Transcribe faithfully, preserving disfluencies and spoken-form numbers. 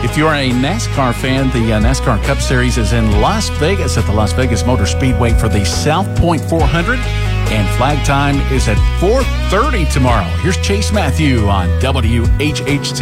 If you're a NASCAR fan, the uh, NASCAR Cup Series is in Las Vegas at the Las Vegas Motor Speedway for the South Point four hundred. And flag time is at four thirty tomorrow. Here's Chase Matthew on W H H T.